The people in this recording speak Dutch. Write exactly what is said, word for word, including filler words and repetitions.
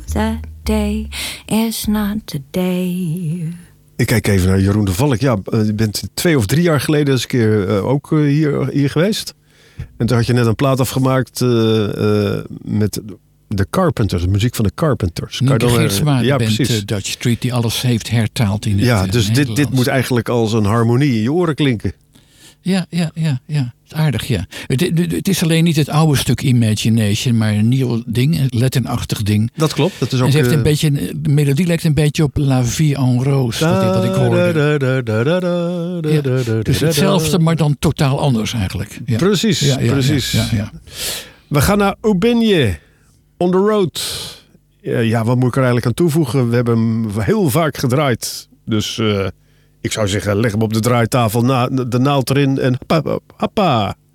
that day is not today. Ik kijk even naar Jeroen de Valk. Ja, je bent twee of drie jaar geleden eens een keer uh, ook uh, hier, hier geweest. En toen had je net een plaat afgemaakt uh, uh, met de Carpenters, de muziek van de Carpenters. Nieke Geertsma, ja, de band precies. uh, Dutch Street, die alles heeft hertaald in het Ja, dus dit, dit moet eigenlijk als een harmonie in je oren klinken. Ja, ja, ja, ja. Aardig, ja. Het, het, het is alleen niet het oude stuk Imagination, maar een nieuw ding, een Latin-achtig ding. Dat klopt. Dat is ook, en ze heeft uh, een beetje, de melodie lijkt een beetje op La Vie en Rose, wat, wat ik hoorde. Ja, dus hetzelfde, maar dan totaal anders eigenlijk. Ja. Precies, ja, ja, precies. Ja, ja, ja. We gaan naar Aubigné, On the Road. Ja, wat moet ik er eigenlijk aan toevoegen? We hebben hem heel vaak gedraaid. Dus uh, ik zou zeggen, leg hem op de draaitafel, na, de naald erin en hoppa, hoppa.